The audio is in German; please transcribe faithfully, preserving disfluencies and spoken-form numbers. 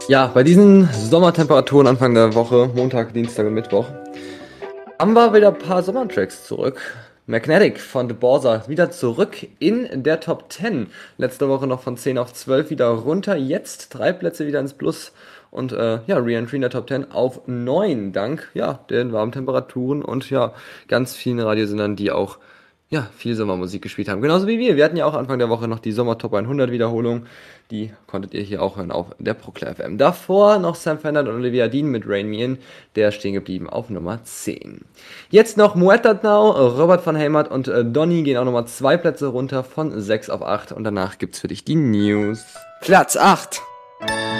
Ja, bei diesen Sommertemperaturen Anfang der Woche, Montag, Dienstag und Mittwoch, haben wir wieder ein paar Sommertracks zurück. Magnetic von The Borsa wieder zurück in der Top zehn. Letzte Woche noch von zehn auf zwölf wieder runter. Jetzt drei Plätze wieder ins Plus. Und äh, ja, Re-Entry in der Top zehn auf neun. Dank ja, den warmen Temperaturen und ja, ganz vielen Radiosendern, die auch ja, viel Sommermusik gespielt haben. Genauso wie wir. Wir hatten ja auch Anfang der Woche noch die Sommer Top hundert Wiederholung. Die konntet ihr hier auch hören auf der Proclair F M. Davor noch Sam Fender und Olivia Dean mit Rain Me In. Der stehen geblieben auf Nummer zehn. Jetzt noch Muerta Now, Robert von Helmert und äh, Donny gehen auch nochmal zwei Plätze runter von sechs auf acht. Und danach gibt's für dich die News. Platz acht.